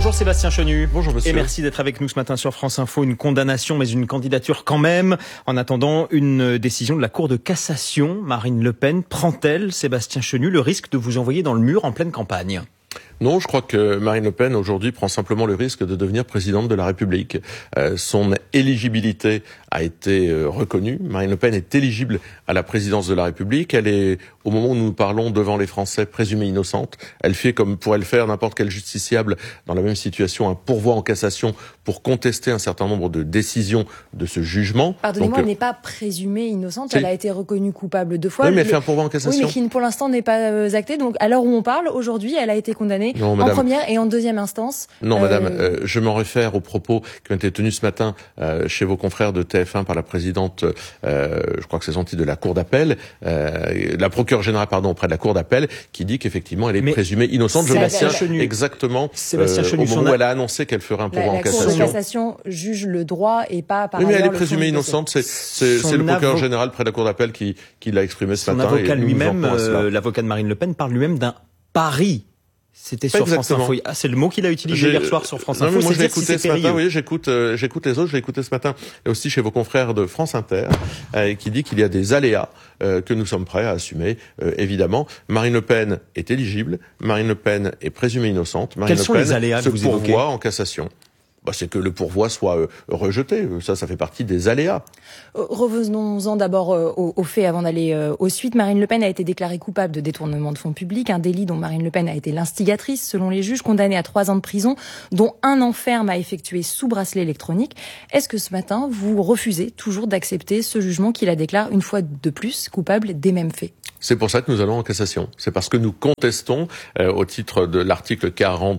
Bonjour Sébastien Chenu. Bonjour monsieur. Et merci d'être avec nous ce matin sur France Info. Une condamnation, mais une candidature quand même. En attendant une décision de la Cour de cassation, Marine Le Pen prend-elle, Sébastien Chenu, le risque de vous envoyer dans le mur en pleine campagne ? Non, je crois que Marine Le Pen aujourd'hui prend simplement le risque de devenir présidente de la République. Son éligibilité a été reconnue. Marine Le Pen est éligible à la présidence de la République. Elle est, au moment où nous parlons devant les Français, présumée innocente. Elle fait comme pourrait le faire n'importe quel justiciable dans la même situation, un pourvoi en cassation pour contester un certain nombre de décisions de ce jugement. Pardonnez-moi, elle n'est pas présumée innocente. Elle a été reconnue coupable 2 fois. Oui, mais elle fait un pourvoi en cassation. Oui, mais qui pour l'instant n'est pas acté. Donc, à l'heure où on parle, aujourd'hui, elle a été condamnée en première et en deuxième instance. Non, madame, je m'en réfère aux propos qui ont été tenus ce matin chez vos confrères de TF1 par la présidente, je crois que c'est son titre, de la Cour d'appel, la procureure générale, auprès de la Cour d'appel, qui dit qu'effectivement elle est présumée innocente. Je me tiens exactement au moment où elle a annoncé qu'elle ferait un pourvoi en cassation. La Cour de cassation juge le droit et pas par ailleurs. Oui, mais elle est présumée innocente. C'est le procureur général près de la Cour d'appel qui l'a exprimé ce matin. Son avocat lui-même, l'avocat de Marine Le Pen, parle lui-même d'un pari. C'était sur France Info. Ah, c'est le mot qu'il a utilisé hier soir sur France Info. Non, mais moi, je l'ai écouté ce matin. Oui, j'écoute les autres. Je l'ai écouté ce matin et aussi chez vos confrères de France Inter, qui dit qu'il y a des aléas que nous sommes prêts à assumer. Évidemment, Marine Le Pen est éligible. Marine Le Pen est présumée innocente. Quels sont les aléas que vous évoquez ? Se pourvoit en cassation. C'est que le pourvoi soit rejeté. Ça fait partie des aléas. Revenons-en d'abord aux faits avant d'aller aux suites. Marine Le Pen a été déclarée coupable de détournement de fonds publics, un délit dont Marine Le Pen a été l'instigatrice, selon les juges, condamnée à 3 ans de prison, dont 1 an ferme à effectuer sous bracelet électronique. Est-ce que ce matin, vous refusez toujours d'accepter ce jugement qui la déclare une fois de plus coupable des mêmes faits ? C'est pour ça que nous allons en cassation. C'est parce que nous contestons, au titre de l'article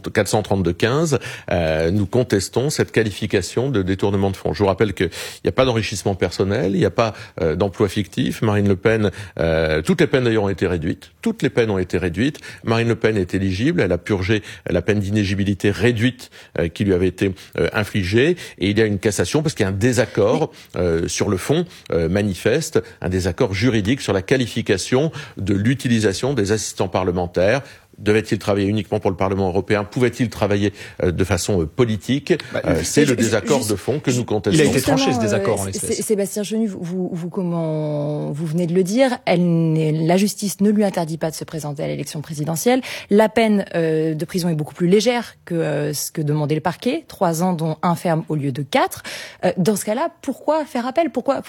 432-15, nous contestons cette qualification de détournement de fonds. Je vous rappelle qu'il n'y a pas d'enrichissement personnel, il n'y a pas d'emploi fictif. Marine Le Pen, toutes les peines d'ailleurs ont été réduites. Toutes les peines ont été réduites. Marine Le Pen est éligible, elle a purgé la peine d'inéligibilité réduite qui lui avait été infligée. Et il y a une cassation parce qu'il y a un désaccord sur le fond manifeste, un désaccord juridique sur la qualification de l'utilisation des assistants parlementaires. Devait-il travailler uniquement pour le Parlement européen ? Pouvait-il travailler de façon politique ? C'est le désaccord de fond que nous contestons. Il a été tranché ce désaccord en l'espèce. Sébastien Chenu, vous venez de le dire, la justice ne lui interdit pas de se présenter à l'élection présidentielle. La peine de prison est beaucoup plus légère que ce que demandait le parquet, 3 ans dont 1 ferme au lieu de 4. Dans ce cas-là, pourquoi faire appel ? Pourquoi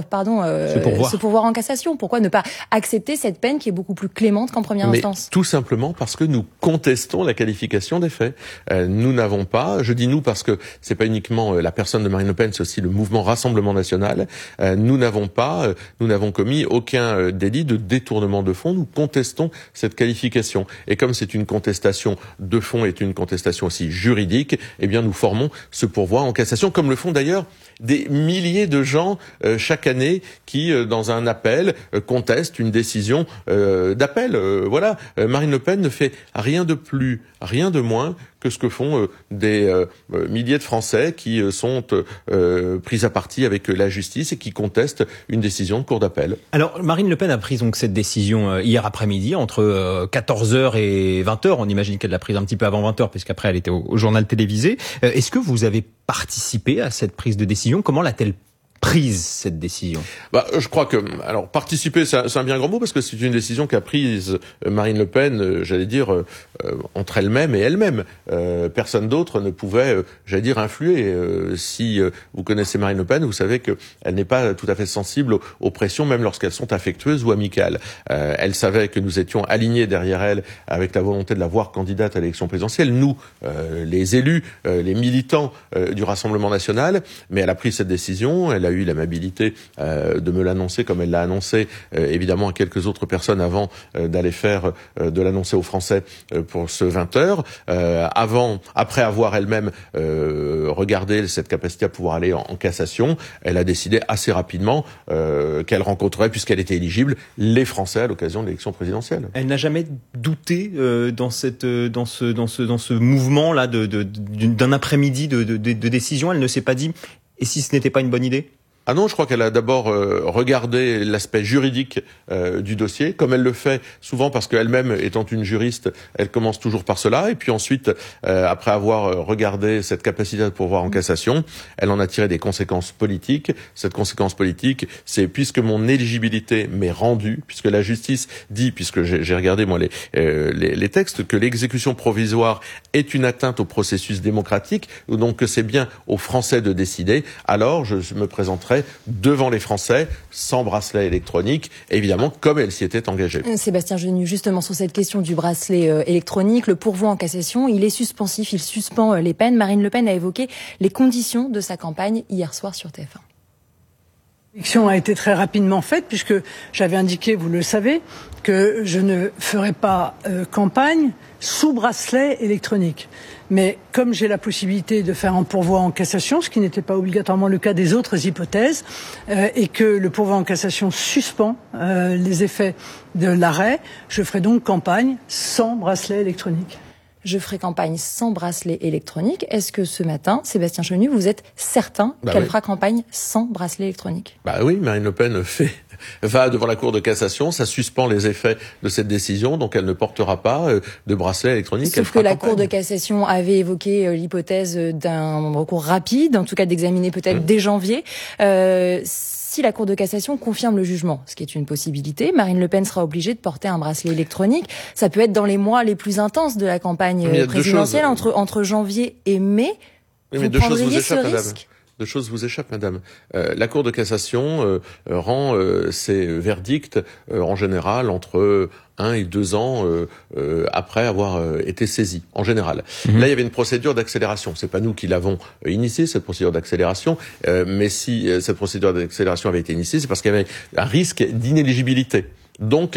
se pourvoir en cassation ? Pourquoi ne pas accepter cette peine qui est beaucoup plus clémente qu'en première instance ? Tout simplement parce que nous contestons la qualification des faits. Nous n'avons pas, je dis nous parce que c'est pas uniquement la personne de Marine Le Pen, c'est aussi le mouvement Rassemblement National. Nous n'avons commis aucun délit de détournement de fonds. Nous contestons cette qualification. Et comme c'est une contestation de fond et une contestation aussi juridique, eh bien nous formons ce pourvoi en cassation, comme le font d'ailleurs des milliers de gens chaque année qui, dans un appel, contestent une décision d'appel. Voilà, Marine Le Pen ne fait rien de plus, rien de moins que ce que font des milliers de Français qui sont pris à partie avec la justice et qui contestent une décision de cour d'appel. Alors, Marine Le Pen a pris donc cette décision hier après-midi, entre 14h et 20h. On imagine qu'elle l'a prise un petit peu avant 20h, puisqu'après elle était au journal télévisé. Est-ce que vous avez participé à cette prise de décision ? Comment l'a-t-elle prise, cette décision ? Je crois que, alors, participer, c'est un bien grand mot, parce que c'est une décision qu'a prise Marine Le Pen, j'allais dire, entre elle-même et elle-même. Personne d'autre ne pouvait, influer. Si vous connaissez Marine Le Pen, vous savez qu'elle n'est pas tout à fait sensible aux pressions, même lorsqu'elles sont affectueuses ou amicales. Elle savait que nous étions alignés derrière elle, avec la volonté de la voir candidate à l'élection présidentielle. Nous, les élus, les militants du Rassemblement National, mais elle a pris cette décision, elle a eu l'amabilité de me l'annoncer comme elle l'a annoncé évidemment à quelques autres personnes avant d'aller faire de l'annoncer aux Français pour ce 20h. Après avoir elle-même regardé cette capacité à pouvoir aller en cassation, elle a décidé assez rapidement qu'elle rencontrerait, puisqu'elle était éligible, les Français à l'occasion de l'élection présidentielle. Elle n'a jamais douté dans ce mouvement là d'un après-midi de décision. Elle ne s'est pas dit: et si ce n'était pas une bonne idée ? Ah non, je crois qu'elle a d'abord regardé l'aspect juridique du dossier, comme elle le fait souvent parce qu'elle-même, étant une juriste, elle commence toujours par cela. Et puis ensuite, après avoir regardé cette capacité de pourvoir en cassation, elle en a tiré des conséquences politiques. Cette conséquence politique, c'est puisque mon éligibilité m'est rendue, puisque la justice dit, puisque j'ai regardé moi les textes, que l'exécution provisoire est une atteinte au processus démocratique, donc que c'est bien aux Français de décider, alors je me présenterai devant les Français, sans bracelet électronique, évidemment, comme elle s'y était engagée. Sébastien Chenu, justement, sur cette question du bracelet électronique, le pourvoi en cassation, il est suspensif, il suspend les peines. Marine Le Pen a évoqué les conditions de sa campagne hier soir sur TF1. L'élection a été très rapidement faite, puisque j'avais indiqué, vous le savez, que je ne ferai pas campagne sous bracelet électronique. Mais comme j'ai la possibilité de faire un pourvoi en cassation, ce qui n'était pas obligatoirement le cas des autres hypothèses, et que le pourvoi en cassation suspend les effets de l'arrêt, je ferai donc campagne sans bracelet électronique. Je ferai campagne sans bracelet électronique. Est-ce que ce matin, Sébastien Chenu, vous êtes certain qu'elle fera campagne sans bracelet électronique? Oui, Marine Le Pen va devant la Cour de cassation, ça suspend les effets de cette décision, donc elle ne portera pas de bracelet électronique. Sauf que la Cour de cassation avait évoqué l'hypothèse d'un recours rapide, en tout cas d'examiner peut-être dès janvier. Si la Cour de cassation confirme le jugement, ce qui est une possibilité, Marine Le Pen sera obligée de porter un bracelet électronique. Ça peut être dans les mois les plus intenses de la campagne présidentielle, entre janvier et mai. Oui, mais deux choses vous échappent, madame. Deux choses vous échappent, madame. La Cour de cassation rend ses verdicts en général entre 1 et 2 ans après avoir été saisie, en général. Là, il y avait une procédure d'accélération. C'est pas nous qui l'avons initiée, cette procédure d'accélération, mais si cette procédure d'accélération avait été initiée, c'est parce qu'il y avait un risque d'inéligibilité. Donc,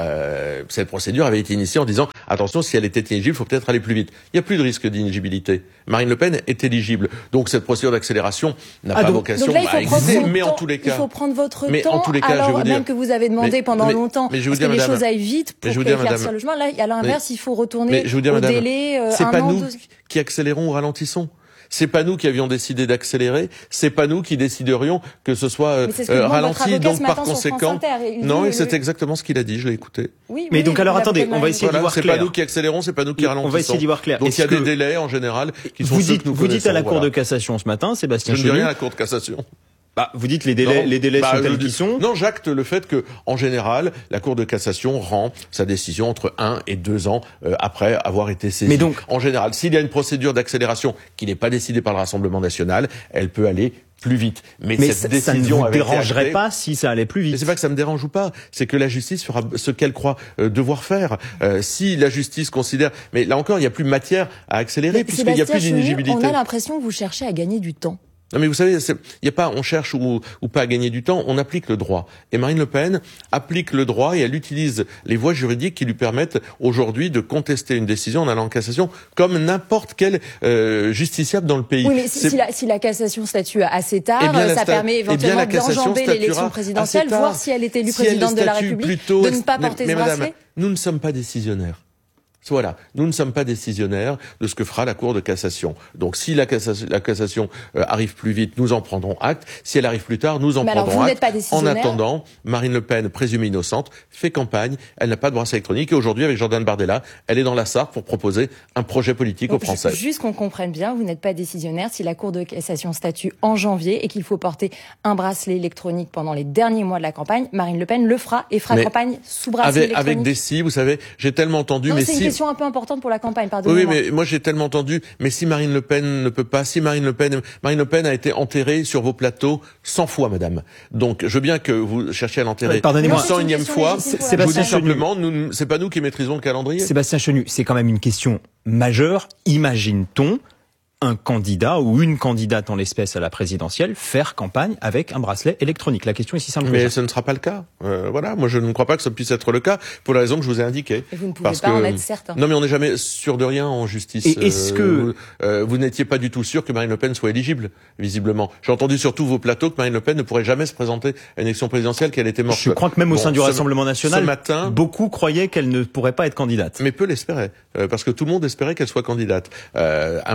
cette procédure avait été initiée en disant « Attention, si elle était éligible, il faut peut-être aller plus vite ». Il n'y a plus de risque d'inéligibilité. Marine Le Pen est éligible. Donc, cette procédure d'accélération n'a pas vocation à exister, mais en tous les cas... Il faut prendre votre temps, en tous les cas, alors même que vous avez demandé pendant longtemps parce que les choses aillent vite pour éclaircir le chemin. Là, à l'inverse, il faut retourner au délai c'est pas nous qui accélérons ou ralentissons. C'est pas nous qui avions décidé d'accélérer, c'est pas nous qui déciderions que ce soit ralenti, donc par conséquent. Non, et c'est exactement ce qu'il a dit, je l'ai écouté. Oui, mais donc alors attendez, on va essayer d'y voir clair. C'est pas nous qui accélérons, c'est pas nous qui ralentissons. On va essayer d'y voir clair. Donc il y a des délais en général qui sont ceux que nous connaissons. Vous dites à la Cour de cassation ce matin, Sébastien Chenu. Je ne dis rien à la Cour de cassation. Vous dites les délais sont tels qu'ils sont. Non, j'acte le fait que, en général, la Cour de cassation rend sa décision entre 1 et 2 ans après avoir été saisie. Mais donc, en général, s'il y a une procédure d'accélération qui n'est pas décidée par le Rassemblement national, elle peut aller plus vite. Mais cette décision ça ne vous dérangerait pas si ça allait plus vite. Mais c'est pas que ça me dérange ou pas, c'est que la justice fera ce qu'elle croit devoir faire. Si la justice considère, mais là encore, il n'y a plus matière à accélérer puisqu'il n'y a plus d'inéligibilité. On a l'impression que vous cherchez à gagner du temps. Non mais vous savez, il y a pas on cherche ou pas à gagner du temps, on applique le droit. Et Marine Le Pen applique le droit et elle utilise les voies juridiques qui lui permettent aujourd'hui de contester une décision en allant en cassation comme n'importe quel justiciable dans le pays. Oui, mais si la cassation statue assez tard, ça permet éventuellement d'enjamber l'élection présidentielle, voir si elle est élue présidente de la République, de ne pas porter ce bracelet. Madame, nous ne sommes pas décisionnaires. Voilà, nous ne sommes pas décisionnaires de ce que fera la Cour de cassation. Donc si la cassation arrive plus vite, nous en prendrons acte. Si elle arrive plus tard, nous en prendrons acte. En attendant, Marine Le Pen, présumée innocente, fait campagne. Elle n'a pas de bracelet électronique. Et aujourd'hui, avec Jordan Bardella, elle est dans la Sarthe pour proposer un projet politique aux Français. Juste qu'on comprenne bien, vous n'êtes pas décisionnaire. Si la Cour de cassation statue en janvier et qu'il faut porter un bracelet électronique pendant les derniers mois de la campagne, Marine Le Pen le fera et fera campagne sous bracelet électronique. Avec des si, vous savez, j'ai tellement entendu, mais si... un peu importante pour la campagne, pardonnez-moi. Oui, mais moi j'ai tellement entendu, mais si Marine Le Pen ne peut pas, si Marine Le Pen a été enterrée sur vos plateaux 100 fois, madame. Donc, je veux bien que vous cherchiez à l'enterrer. Pardonnez-moi. 101e fois. Je vous dis simplement, c'est pas nous qui maîtrisons le calendrier. Sébastien Chenu, c'est quand même une question majeure. Imagine-t-on un candidat ou une candidate en l'espèce à la présidentielle faire campagne avec un bracelet électronique? La question est si simple que ça. Mais ce ne sera pas le cas. Voilà, moi je ne crois pas que ça puisse être le cas pour la raison que je vous ai indiquée. Et vous ne pouvez pas en être certain. Non, mais on n'est jamais sûr de rien en justice. Et est-ce que vous n'étiez pas du tout sûr que Marine Le Pen soit éligible, visiblement? J'ai entendu sur tous vos plateaux que Marine Le Pen ne pourrait jamais se présenter à une élection présidentielle, qu'elle était morte. Je crois que même au sein du Rassemblement national, ce matin, beaucoup croyaient qu'elle ne pourrait pas être candidate. Mais peu l'espéraient, parce que tout le monde espérait qu'elle soit candidate. Un peu peut-être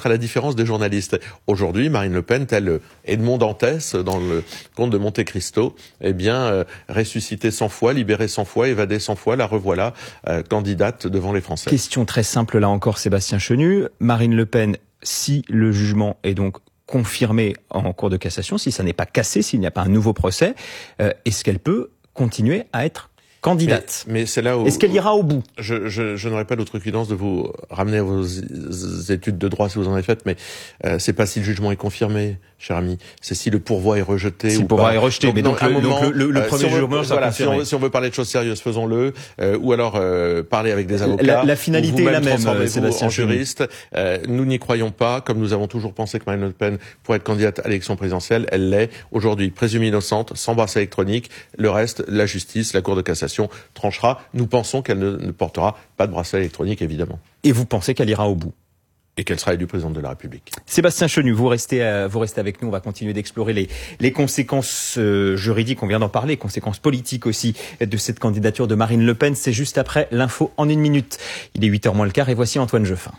être à la différence des journalistes. Aujourd'hui, Marine Le Pen, tel Edmond Dantès dans le Comte de Monte Cristo, ressuscitée 100 fois, libérée 100 fois, évadée 100 fois, la revoilà candidate devant les Français. Question très simple là encore, Sébastien Chenu. Marine Le Pen, si le jugement est donc confirmé en cour de cassation, si ça n'est pas cassé, s'il n'y a pas un nouveau procès, est-ce qu'elle peut continuer à être candidate? Mais c'est là où... Est-ce qu'elle ira au bout? Je n'aurai pas l'outrecuidance de vous ramener à vos études de droit si vous en avez faites, mais c'est pas si le jugement est confirmé, cher ami. C'est si le pourvoi est rejeté si ou le pourvoi pas. est rejeté, mais donc le premier jugement sera confirmé. Si on veut parler de choses sérieuses, faisons-le. Ou alors parler avec des avocats. La finalité est la même, Sébastien, en juriste. Nous n'y croyons pas, comme nous avons toujours pensé que Marine Le Pen pourrait être candidate à l'élection présidentielle. Elle l'est aujourd'hui, présumée innocente, sans bracelet électronique. Le reste, la justice, la Cour de cassation tranchera. Nous pensons qu'elle ne portera pas de bracelet électronique, évidemment. Et vous pensez qu'elle ira au bout? Et qu'elle sera élue présidente de la République. Sébastien Chenu, vous restez avec nous. On va continuer d'explorer les conséquences juridiques. On vient d'en parler, conséquences politiques aussi de cette candidature de Marine Le Pen. C'est juste après l'info en 1 minute. Il est 8h moins le quart et voici Antoine Jeffin.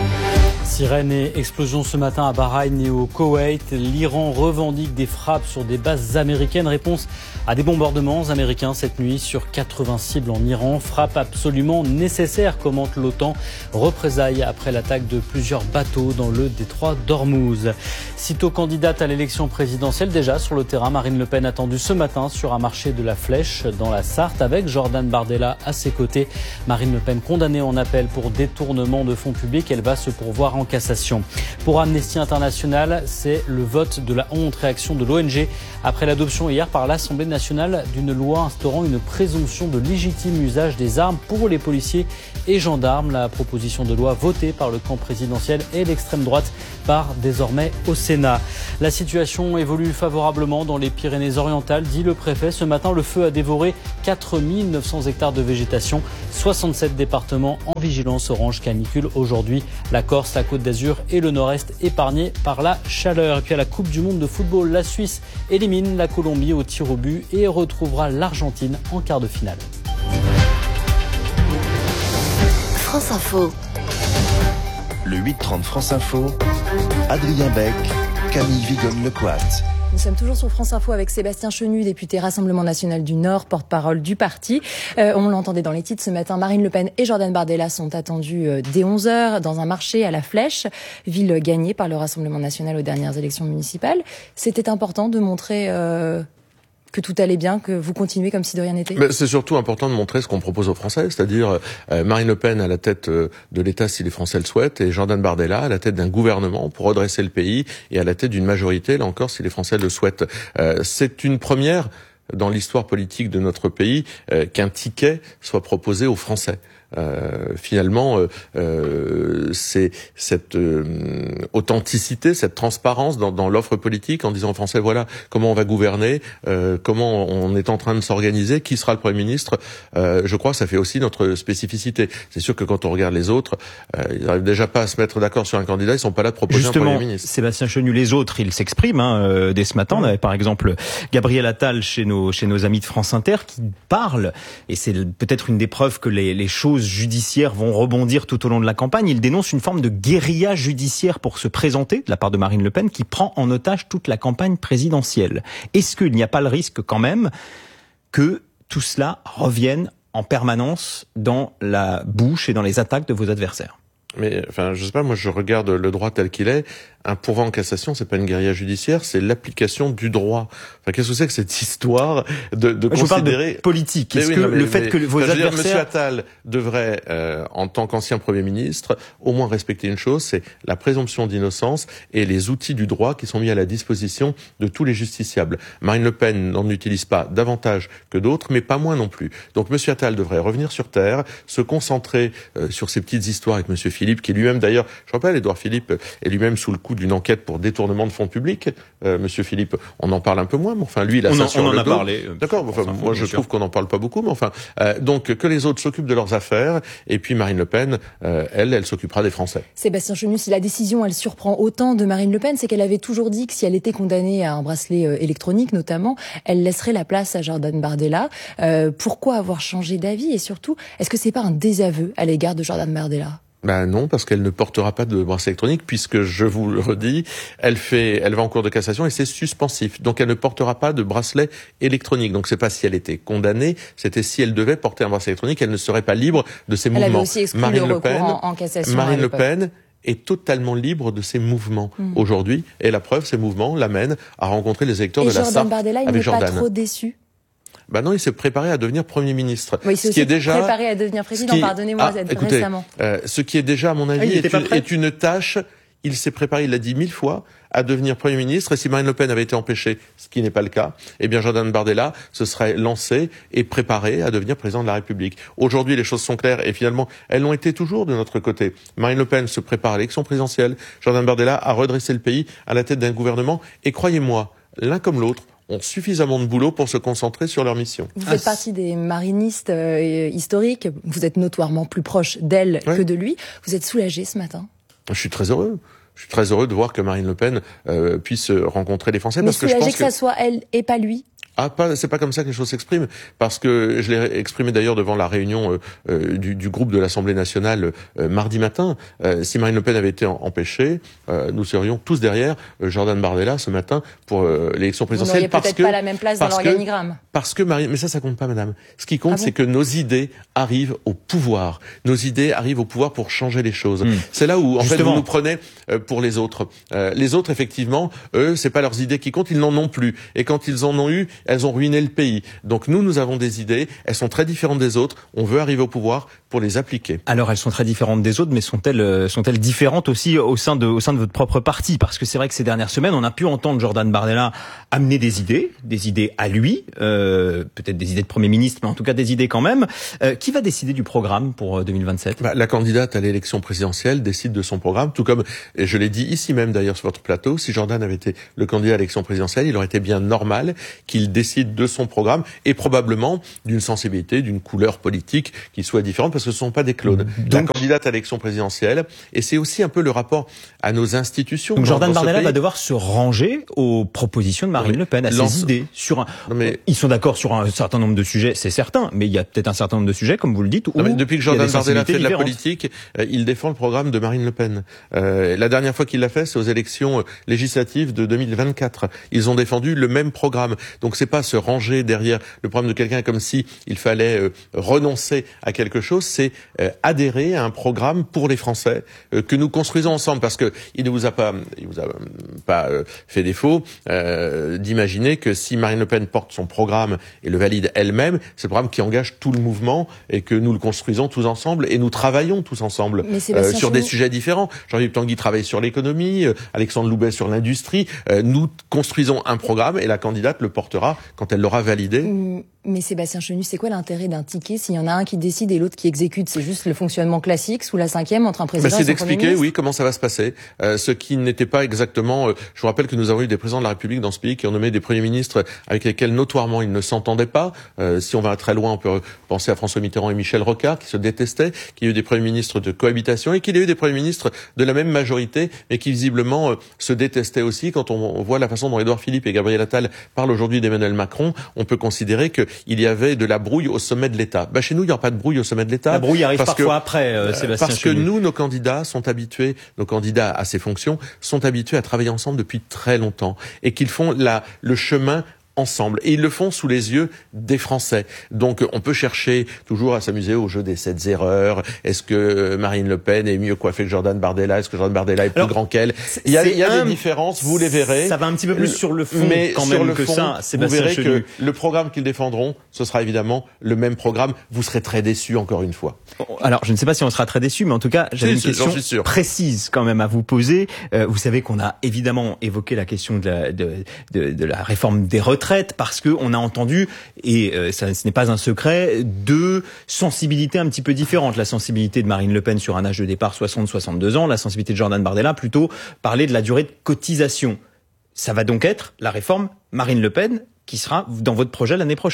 Sirène et explosion ce matin à Bahreïn et au Koweït. L'Iran revendique des frappes sur des bases américaines. Réponse à des bombardements américains cette nuit sur 80 cibles en Iran. Frappe absolument nécessaire, commente l'OTAN. Représailles après l'attaque de plusieurs bateaux dans le détroit d'Ormuz. Sitôt candidate à l'élection présidentielle, déjà sur le terrain, Marine Le Pen attendue ce matin sur un marché de la Flèche dans la Sarthe avec Jordan Bardella à ses côtés. Marine Le Pen condamnée en appel pour détournement de fonds publics. Elle va se pourvoir en cassation. Pour Amnesty International, c'est le vote de la honte, réaction de l'ONG après l'adoption hier par l'Assemblée nationale d'une loi instaurant une présomption de légitime usage des armes pour les policiers et gendarmes. La proposition de loi votée par le camp présidentiel et l'extrême droite part désormais au Sénat. La situation évolue favorablement dans les Pyrénées-Orientales, dit le préfet. Ce matin, le feu a dévoré 4900 hectares de végétation, 67 départements en vigilance orange canicule. Aujourd'hui, la Corse, la Côte d'Azur et le Nord-Est épargnés par la chaleur. Et puis à la Coupe du Monde de football, la Suisse élimine la Colombie au tir au but et retrouvera l'Argentine en quart de finale. France Info. Le 8-30 France Info, Adrien Beck, Camille Vigonne-Lecoat. Nous sommes toujours sur France Info avec Sébastien Chenu, député Rassemblement National du Nord, porte-parole du parti. On l'entendait dans les titres ce matin, Marine Le Pen et Jordan Bardella sont attendus dès 11h dans un marché à la Flèche, ville gagnée par le Rassemblement National aux dernières élections municipales. C'était important de montrer que tout allait bien, que vous continuez comme si de rien n'était? C'est surtout important de montrer ce qu'on propose aux Français, c'est-à-dire Marine Le Pen à la tête de l'État si les Français le souhaitent, et Jordan Bardella à la tête d'un gouvernement pour redresser le pays et à la tête d'une majorité, là encore, si les Français le souhaitent. C'est une première dans l'histoire politique de notre pays qu'un ticket soit proposé aux Français. Finalement, c'est cette authenticité, cette transparence dans l'offre politique en disant aux Français, voilà comment on va gouverner, comment on est en train de s'organiser, qui sera le Premier ministre. Je crois que ça fait aussi notre spécificité. C'est sûr que quand on regarde les autres, ils n'arrivent déjà pas à se mettre d'accord sur un candidat, ils sont pas là de proposer un Premier ministre. Sébastien Chenu, les autres, ils s'expriment dès ce matin. On avait par exemple Gabriel Attal chez nos amis de France Inter qui parle, et c'est peut-être une des preuves que les choses judiciaires vont rebondir tout au long de la campagne. Il dénonce une forme de guérilla judiciaire pour se présenter de la part de Marine Le Pen qui prend en otage toute la campagne présidentielle. Est-ce qu'il n'y a pas le risque quand même que tout cela revienne en permanence dans la bouche et dans les attaques de vos adversaires? Mais enfin, je sais pas, moi je regarde le droit tel qu'il est. Un pourvoi en cassation, c'est pas une guérilla judiciaire, c'est l'application du droit. Enfin, qu'est-ce que c'est que cette histoire de considérer... Je parle de politique. Est-ce que le fait que vos adversaires... Monsieur Attal devrait, en tant qu'ancien Premier ministre, au moins respecter une chose, c'est la présomption d'innocence et les outils du droit qui sont mis à la disposition de tous les justiciables. Marine Le Pen n'en utilise pas davantage que d'autres, mais pas moins non plus. Donc Monsieur Attal devrait revenir sur terre, se concentrer sur ces petites histoires avec Monsieur Philippe, qui lui-même d'ailleurs, je rappelle, Édouard Philippe est lui-même sous le coup d'une enquête pour détournement de fonds publics. Monsieur Philippe, on en parle un peu moins, mais enfin lui, il a ça sur le dos. On en a parlé. D'accord. Enfin, moi, je trouve qu'on n'en parle pas beaucoup, mais enfin, donc que les autres s'occupent de leurs affaires, et puis Marine Le Pen, elle s'occupera des Français. Sébastien Chenu, si la décision, elle surprend autant de Marine Le Pen, c'est qu'elle avait toujours dit que si elle était condamnée à un bracelet électronique, notamment, elle laisserait la place à Jordan Bardella. Pourquoi avoir changé d'avis, et surtout, est-ce que c'est pas un désaveu à l'égard de Jordan Bardella? Ben non, parce qu'elle ne portera pas de bracelet électronique, puisque, je vous le redis, elle va en cour de cassation et c'est suspensif. Donc elle ne portera pas de bracelet électronique. Donc c'est pas si elle était condamnée, c'était si elle devait porter un bracelet électronique, elle ne serait pas libre de ses mouvements. Elle avait aussi exclu Marine le recours en cassation. Marine Le Pen est totalement libre de ses mouvements aujourd'hui. Et la preuve, ces mouvements l'amènent à rencontrer les électeurs de la Sarthe avec Jordan. Et Jordan Bardella, il n'est pas trop déçu? Ben non, il s'est préparé à devenir Premier ministre. Oui, ce qui est déjà préparé à devenir président. Pardonnez-moi, récemment. Ce qui est déjà, à mon avis, est une tâche. Il s'est préparé, il l'a dit 1000 fois, à devenir Premier ministre. Et si Marine Le Pen avait été empêchée, ce qui n'est pas le cas, eh bien Jordan Bardella se serait lancé et préparé à devenir président de la République. Aujourd'hui, les choses sont claires et finalement, elles l'ont été toujours de notre côté. Marine Le Pen se prépare à l'élection présidentielle. Jordan Bardella a redressé le pays à la tête d'un gouvernement. Et croyez-moi, l'un comme l'autre ont suffisamment de boulot pour se concentrer sur leur mission. Vous faites partie des marinistes historiques. Vous êtes notoirement plus proche d'elle que de lui. Vous êtes soulagé ce matin? Je suis très heureux. Je suis très heureux de voir que Marine Le Pen puisse rencontrer les Français. Mais parce que je pense que ça soit elle et pas lui? C'est pas comme ça que les choses s'expriment, parce que je l'ai exprimé d'ailleurs devant la réunion du groupe de l'Assemblée nationale mardi matin. Si Marine Le Pen avait été empêchée, nous serions tous derrière Jordan Bardella ce matin pour l'élection présidentielle. Vous n'auriez peut-être pas la même place dans l'organigramme. Parce que Marine, mais ça compte pas, madame. Ce qui compte, c'est que nos idées arrivent au pouvoir. Nos idées arrivent au pouvoir pour changer les choses. C'est là où, en fait, vous nous prenez pour les autres. Les autres, effectivement, eux, c'est pas leurs idées qui comptent, ils n'en ont plus. Et quand ils en ont eu, elles ont ruiné le pays. Donc nous avons des idées, elles sont très différentes des autres, on veut arriver au pouvoir pour les appliquer. Alors elles sont très différentes des autres, mais sont-elles différentes aussi au sein de votre propre parti? Parce que c'est vrai que ces dernières semaines, on a pu entendre Jordan Bardella amener des idées à lui, peut-être des idées de Premier ministre, mais en tout cas des idées quand même. Qui va décider du programme pour 2027? La candidate à l'élection présidentielle décide de son programme, tout comme, et je l'ai dit ici même d'ailleurs sur votre plateau, si Jordan avait été le candidat à l'élection présidentielle, il aurait été bien normal qu'il décide de son programme et probablement d'une sensibilité, d'une couleur politique qui soit différente, parce que ce ne sont pas des clones. Donc, la candidate à l'élection présidentielle, et c'est aussi un peu le rapport à nos institutions. Donc Jordan Bardella va devoir se ranger aux propositions de Marine Le Pen, à ses idées. Ils sont d'accord sur un certain nombre de sujets, c'est certain, mais il y a peut-être un certain nombre de sujets, comme vous le dites, où depuis que Jordan Bardella fait de la politique, il défend le programme de Marine Le Pen. La dernière fois qu'il l'a fait, c'est aux élections législatives de 2024. Ils ont défendu le même programme. Donc c'est pas se ranger derrière le programme de quelqu'un comme si il fallait renoncer à quelque chose, c'est adhérer à un programme pour les Français que nous construisons ensemble, parce que il vous a pas fait défaut d'imaginer que si Marine Le Pen porte son programme et le valide elle-même, c'est le programme qui engage tout le mouvement et que nous le construisons tous ensemble et nous travaillons tous ensemble sur des sujets différents. Jean-Philippe Tanguy travaille sur l'économie, Alexandre Loubet sur l'industrie. Nous construisons un programme et la candidate le portera quand elle l'aura validé. Mais Sébastien Chenu, c'est quoi l'intérêt d'un ticket s'il y en a un qui décide et l'autre qui exécute? C'est juste le fonctionnement classique sous la cinquième entre un président et son Premier ministre? C'est d'expliquer, oui, comment ça va se passer. Ce qui n'était pas exactement... je vous rappelle que nous avons eu des présidents de la République dans ce pays qui ont nommé des premiers ministres avec lesquels notoirement ils ne s'entendaient pas. Si on va très loin, on peut penser à François Mitterrand et Michel Rocard qui se détestaient, qu'il y a eu des premiers ministres de cohabitation et qu'il y a eu des premiers ministres de la même majorité mais qui visiblement se détestaient aussi. Quand on voit la façon dont Édouard Philippe et Gabriel Attal parlent aujourd'hui d'Emmanuel Macron, on peut considérer qu'il y avait de la brouille au sommet de l'État. Chez nous, il n'y aura pas de brouille au sommet de l'État. La brouille arrive parfois après, Sébastien Parce que nous, nos candidats à ces fonctions, sont habitués à travailler ensemble depuis très longtemps et qu'ils font le chemin ensemble. Et ils le font sous les yeux des Français. Donc, on peut chercher toujours à s'amuser au jeu des 7 erreurs. Est-ce que Marine Le Pen est mieux coiffée que Jordan Bardella? Est-ce que Jordan Bardella est plus grand qu'elle? Il y a des différences, vous les verrez. Ça va un petit peu plus sur le fond, mais quand sur même, le que fond, ça, Sébastien vous verrez Chenu. que le programme qu'ils défendront, ce sera évidemment le même programme. Vous serez très déçus, encore une fois. Alors, je ne sais pas si on sera très déçus, mais en tout cas, j'avais une question précise quand même à vous poser. Vous savez qu'on a évidemment évoqué la question de la réforme des retraites, parce que on a entendu, et ce n'est pas un secret, deux sensibilités un petit peu différentes. La sensibilité de Marine Le Pen sur un âge de départ 60-62 ans, la sensibilité de Jordan Bardella plutôt parler de la durée de cotisation. Ça va donc être la réforme Marine Le Pen qui sera dans votre projet l'année prochaine.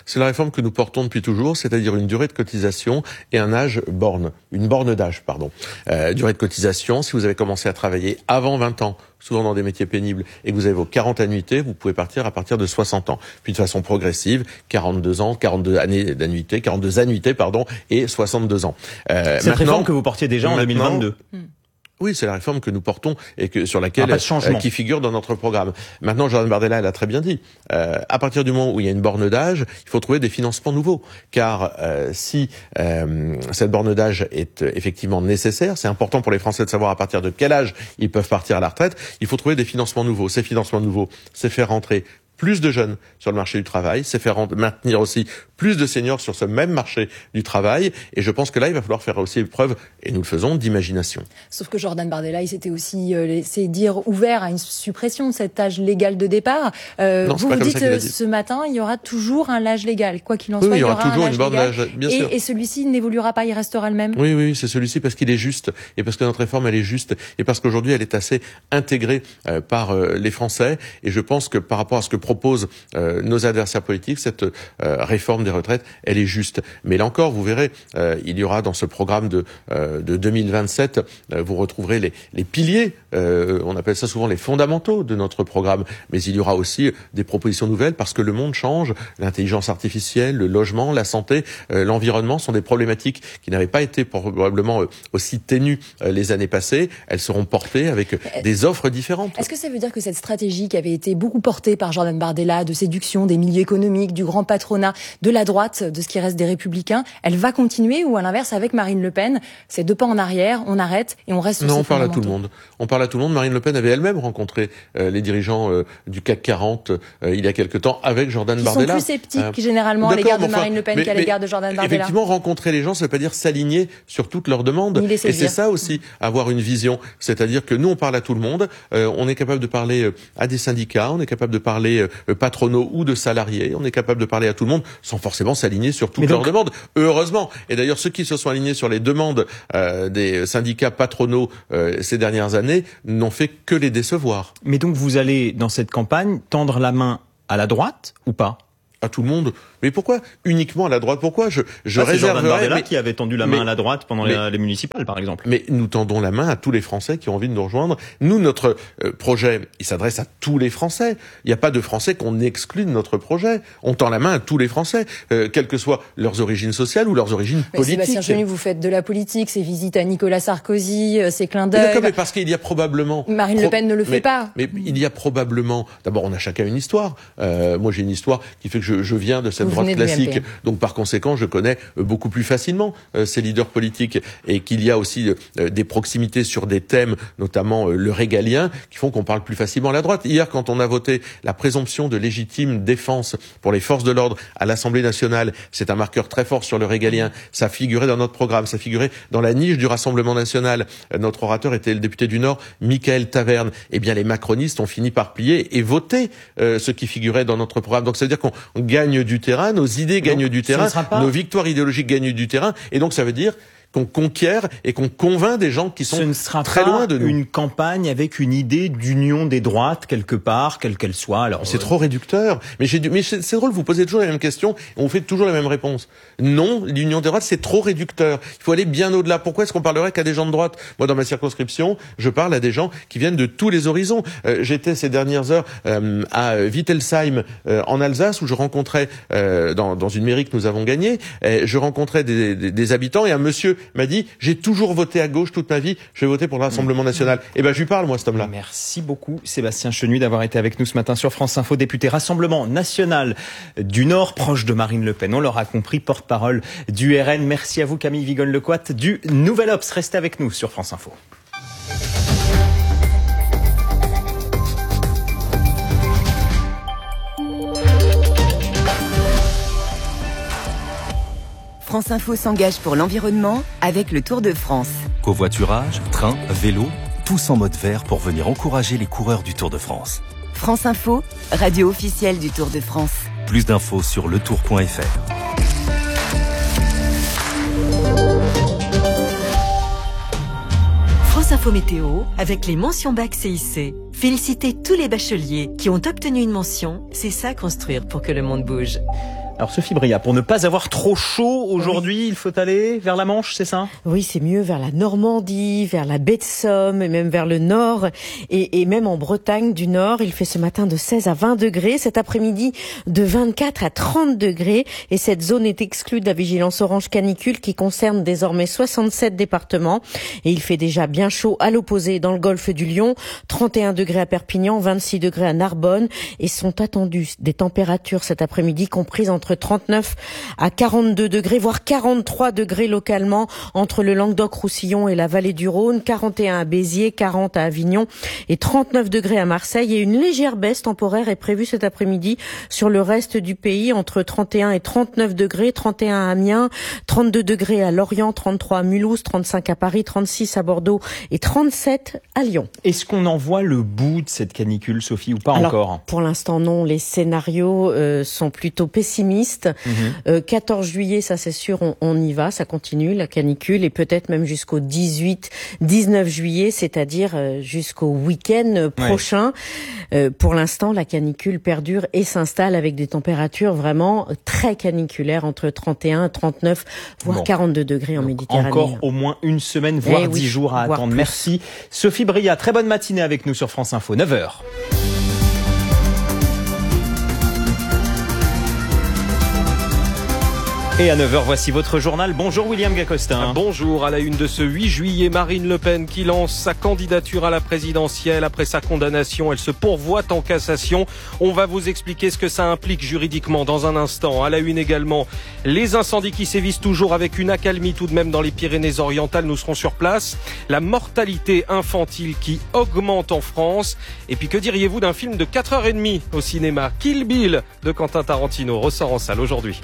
C'est la réforme que nous portons depuis toujours, c'est-à-dire une durée de cotisation et un âge borne, une borne d'âge, pardon. Durée de cotisation, si vous avez commencé à travailler avant 20 ans, souvent dans des métiers pénibles, et que vous avez vos 40 annuités, vous pouvez partir à partir de 60 ans. Puis de façon progressive, 42 ans, 42 années d'annuité, 42 annuités, pardon, et 62 ans. Cette réforme que vous portiez déjà en 2022. Oui, c'est la réforme que nous portons et sur laquelle qui figure dans notre programme. Maintenant, Jordan Bardella l'a très bien dit. À partir du moment où il y a une borne d'âge, il faut trouver des financements nouveaux. Car si cette borne d'âge est effectivement nécessaire, c'est important pour les Français de savoir à partir de quel âge ils peuvent partir à la retraite. Il faut trouver des financements nouveaux. Ces financements nouveaux, c'est faire rentrer plus de jeunes sur le marché du travail, c'est faire maintenir aussi plus de seniors sur ce même marché du travail. Et je pense que là, il va falloir faire aussi preuve, et nous le faisons, d'imagination. Sauf que Jordan Bardella, il s'était aussi laissé dire ouvert à une suppression de cet âge légal de départ. Non, vous dites ce matin, il y aura toujours un âge légal. Quoi qu'il en soit, il y aura toujours une borne d'âge, bien sûr. Et celui-ci n'évoluera pas, il restera le même. Oui, c'est celui-ci parce qu'il est juste, et parce que notre réforme, elle est juste, et parce qu'aujourd'hui, elle est assez intégrée par les Français. Et je pense que par rapport à ce que proposent nos adversaires politiques, cette réforme des retraites, elle est juste. Mais là encore, vous verrez, il y aura dans ce programme de 2027, vous retrouverez les piliers, on appelle ça souvent les fondamentaux de notre programme, mais il y aura aussi des propositions nouvelles parce que le monde change, l'intelligence artificielle, le logement, la santé, l'environnement sont des problématiques qui n'avaient pas été probablement aussi ténues les années passées. Elles seront portées avec des offres différentes. Est-ce que ça veut dire que cette stratégie qui avait été beaucoup portée par Jordan Bardella de séduction des milieux économiques, du grand patronat, de la droite, de ce qui reste des Républicains, elle va continuer ou à l'inverse avec Marine Le Pen, c'est 2 pas en arrière, on arrête et on reste sur Non, ces on parle à fondamentaux. tout le monde. On parle à tout le monde. Marine Le Pen avait elle-même rencontré les dirigeants du CAC 40 il y a quelque temps avec Jordan Bardella. Ils sont plus sceptiques généralement à l'égard de Marine Le Pen qu'à l'égard de Jordan Bardella. Effectivement, rencontrer les gens, ça veut pas dire s'aligner sur toutes leurs demandes. Et c'est ça aussi, avoir une vision. C'est-à-dire que nous, on parle à tout le monde. On est capable de parler à des syndicats, on est capable de parler patronaux ou de salariés, on est capable de parler à tout le monde sans forcément s'aligner sur toutes leurs demandes. Heureusement. Et d'ailleurs, ceux qui se sont alignés sur les demandes des syndicats patronaux ces dernières années n'ont fait que les décevoir. Mais donc vous allez, dans cette campagne, tendre la main à la droite ou pas ? À tout le monde. Mais pourquoi uniquement à la droite? Pourquoi je réserverais... C'est Jordan Bardella qui avait tendu la main à la droite pendant les municipales, par exemple. Mais nous tendons la main à tous les Français qui ont envie de nous rejoindre. Nous, notre projet, il s'adresse à tous les Français. Il n'y a pas de Français qu'on exclut de notre projet. On tend la main à tous les Français, quelles que soient leurs origines sociales ou leurs origines politiques. Sébastien Chenu, vous faites de la politique, ces visites à Nicolas Sarkozy, ces clins d'œil. D'accord, mais parce qu'il y a probablement... Marine Le Pen ne le fait pas. Mais il y a probablement... D'abord, on a chacun une histoire. Moi, j'ai une histoire qui fait que je viens de cette droite classique. Donc, par conséquent, je connais beaucoup plus facilement ces leaders politiques et qu'il y a aussi des proximités sur des thèmes, notamment le régalien, qui font qu'on parle plus facilement à la droite. Hier, quand on a voté la présomption de légitime défense pour les forces de l'ordre à l'Assemblée nationale, c'est un marqueur très fort sur le régalien. Ça figurait dans notre programme, ça figurait dans la niche du Rassemblement national. Notre orateur était le député du Nord, Michael Taverne. Eh bien, les macronistes ont fini par plier et voter ce qui figurait dans notre programme. Donc, ça veut dire qu'on gagne du terrain, nos idées gagnent du terrain, nos victoires idéologiques gagnent du terrain, et donc ça veut dire qu'on conquiert et qu'on convainc des gens qui sont très loin de nous. Ce ne sera pas une campagne avec une idée d'union des droites quelque part, quelle qu'elle soit. Alors c'est trop réducteur. Mais c'est drôle, vous posez toujours la même question et on fait toujours la même réponse. Non, l'union des droites c'est trop réducteur. Il faut aller bien au-delà. Pourquoi est-ce qu'on parlerait qu'à des gens de droite? Moi, dans ma circonscription, je parle à des gens qui viennent de tous les horizons. J'étais ces dernières heures à Wittelsheim en Alsace où je rencontrais dans une mairie que nous avons gagnée, je rencontrais des habitants et un monsieur m'a dit « J'ai toujours voté à gauche toute ma vie, je vais voter pour le Rassemblement national. » Eh ben, je lui parle, moi, cet homme-là. Merci beaucoup, Sébastien Chenu, d'avoir été avec nous ce matin sur France Info, député Rassemblement national du Nord, proche de Marine Le Pen. On l'aura compris, porte-parole du RN. Merci à vous, Camille Vigonne-Lecoat, du Nouvel Obs. Restez avec nous sur France Info. France Info s'engage pour l'environnement avec le Tour de France. Covoiturage, train, vélo, tous en mode vert pour venir encourager les coureurs du Tour de France. France Info, radio officielle du Tour de France. Plus d'infos sur letour.fr. France Info Météo avec les mentions bac CIC. Félicitez tous les bacheliers qui ont obtenu une mention. C'est ça construire pour que le monde bouge. Alors Sophie Bria, pour ne pas avoir trop chaud aujourd'hui, il faut aller vers la Manche, c'est ça ? Oui, c'est mieux vers la Normandie, vers la baie de Somme et même vers le nord et même en Bretagne du Nord. Il fait ce matin de 16 à 20 degrés, cet après-midi de 24 à 30 degrés et cette zone est exclue de la vigilance orange canicule qui concerne désormais 67 départements et il fait déjà bien chaud à l'opposé dans le golfe du Lion, 31 degrés à Perpignan, 26 degrés à Narbonne et sont attendues des températures cet après-midi comprises entre 39 à 42 degrés, voire 43 degrés localement entre le Languedoc-Roussillon et la vallée du Rhône, 41 à Béziers, 40 à Avignon et 39 degrés à Marseille. Et une légère baisse temporaire est prévue cet après-midi sur le reste du pays, entre 31 et 39 degrés, 31 à Amiens, 32 degrés à Lorient, 33 à Mulhouse, 35 à Paris, 36 à Bordeaux et 37 à Lyon. Est-ce qu'on en voit le bout de cette canicule, Sophie, ou pas encore ? Pour l'instant, non. Les scénarios sont plutôt pessimistes. 14 juillet, ça c'est sûr, on y va, ça continue, la canicule, et peut-être même jusqu'au 18-19 juillet, c'est-à-dire jusqu'au week-end prochain. Pour l'instant, la canicule perdure et s'installe avec des températures vraiment très caniculaires, entre 31, 39, voire 42 degrés en Méditerranée. Encore au moins une semaine, voire 10 jours à attendre. Plus. Merci. Sophie Bria, très bonne matinée avec nous sur France Info, 9h. Et à 9h, voici votre journal. Bonjour William Gacostin. Bonjour. À la une de ce 8 juillet, Marine Le Pen qui lance sa candidature à la présidentielle. Après sa condamnation, elle se pourvoit en cassation. On va vous expliquer ce que ça implique juridiquement dans un instant. À la une également, les incendies qui sévissent toujours avec une accalmie tout de même dans les Pyrénées-Orientales. Nous serons sur place. La mortalité infantile qui augmente en France. Et puis que diriez-vous d'un film de 4h30 au cinéma ? Kill Bill de Quentin Tarantino ressort en salle aujourd'hui.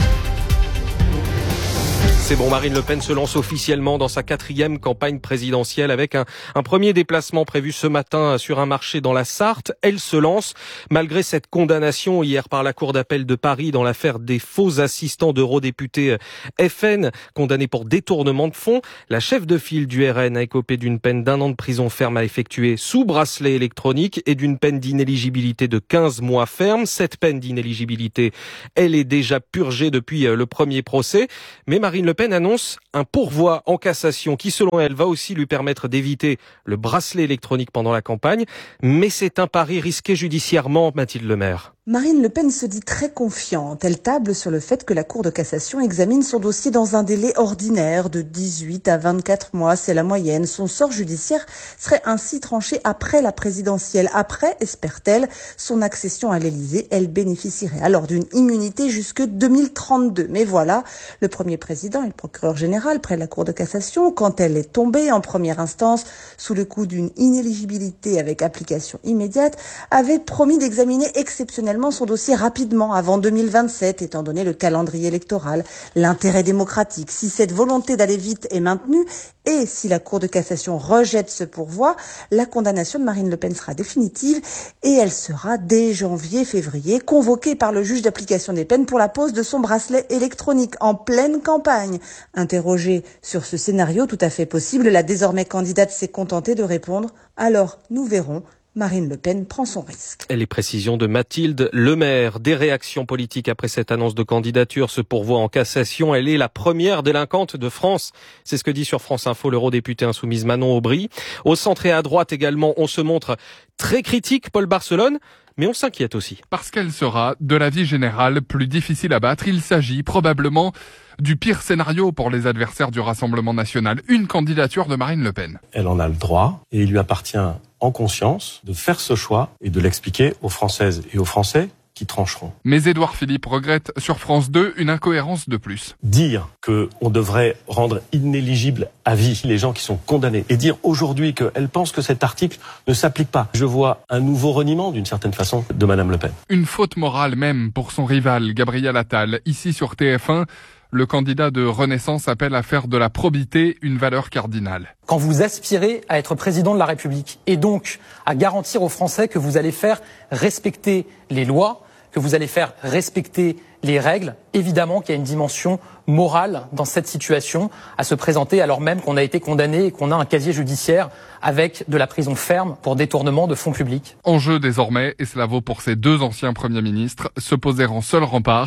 C'est bon, Marine Le Pen se lance officiellement dans sa 4e campagne présidentielle avec un premier déplacement prévu ce matin sur un marché dans la Sarthe. Elle se lance malgré cette condamnation hier par la Cour d'appel de Paris dans l'affaire des faux assistants d'eurodéputés FN condamnés pour détournement de fonds. La chef de file du RN a écopé d'une peine d'1 an de prison ferme à effectuer sous bracelet électronique et d'une peine d'inéligibilité de 15 mois ferme. Cette peine d'inéligibilité, elle est déjà purgée depuis le premier procès. Mais Marine Le Pen annonce un pourvoi en cassation qui, selon elle, va aussi lui permettre d'éviter le bracelet électronique pendant la campagne. Mais c'est un pari risqué judiciairement, Mathilde Lemaire. Marine Le Pen se dit très confiante. Elle table sur le fait que la Cour de cassation examine son dossier dans un délai ordinaire de 18 à 24 mois. C'est la moyenne. Son sort judiciaire serait ainsi tranché après la présidentielle. Après, espère-t-elle, son accession à l'Élysée, elle bénéficierait alors d'une immunité jusque 2032. Mais voilà, le premier président et le procureur général près de la Cour de cassation, quand elle est tombée en première instance sous le coup d'une inéligibilité avec application immédiate, avait promis d'examiner exceptionnellement son dossier rapidement, avant 2027, étant donné le calendrier électoral, l'intérêt démocratique. Si cette volonté d'aller vite est maintenue, et si la Cour de cassation rejette ce pourvoi, la condamnation de Marine Le Pen sera définitive et elle sera, dès janvier-février, convoquée par le juge d'application des peines pour la pose de son bracelet électronique en pleine campagne. Interrogée sur ce scénario tout à fait possible, la désormais candidate s'est contentée de répondre « Alors, nous verrons ». Marine Le Pen prend son risque. Et les précisions de Mathilde Lemaire. Des réactions politiques après cette annonce de candidature se pourvoit en cassation. Elle est la première délinquante de France. C'est ce que dit sur France Info l'eurodéputée insoumise Manon Aubry. Au centre et à droite également, on se montre très critique, Paul Barcelone. Mais on s'inquiète aussi. Parce qu'elle sera, de l'avis général, plus difficile à battre. Il s'agit probablement du pire scénario pour les adversaires du Rassemblement national. Une candidature de Marine Le Pen. Elle en a le droit et il lui appartient en conscience de faire ce choix et de l'expliquer aux Françaises et aux Français qui trancheront. Mais Édouard Philippe regrette sur France 2 une incohérence de plus. Dire qu'on devrait rendre inéligible à vie les gens qui sont condamnés et dire aujourd'hui qu'elle pense que cet article ne s'applique pas. Je vois un nouveau reniement d'une certaine façon de Madame Le Pen. Une faute morale même pour son rival Gabriel Attal. Ici sur TF1, le candidat de Renaissance appelle à faire de la probité une valeur cardinale. Quand vous aspirez à être président de la République et donc à garantir aux Français que vous allez faire respecter les lois, que vous allez faire respecter les règles, évidemment qu'il y a une dimension morale dans cette situation à se présenter alors même qu'on a été condamné et qu'on a un casier judiciaire avec de la prison ferme pour détournement de fonds publics. Enjeu désormais, et cela vaut pour ces deux anciens premiers ministres, se poser en seul rempart,